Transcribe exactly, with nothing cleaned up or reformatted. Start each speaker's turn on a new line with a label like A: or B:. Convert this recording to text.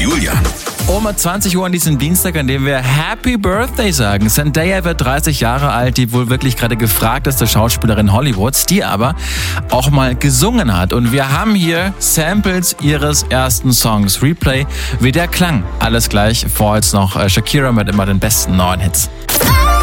A: Julian.
B: Um zwanzig Uhr an diesem Dienstag, an dem wir Happy Birthday sagen. Zendaya wird dreißig Jahre alt, die wohl wirklich gerade gefragteste Schauspielerin Hollywoods, die aber auch mal gesungen hat. Und wir haben hier Samples ihres ersten Songs. Replay, wie der klang. Alles gleich, vor jetzt noch Shakira mit immer den besten neuen Hits.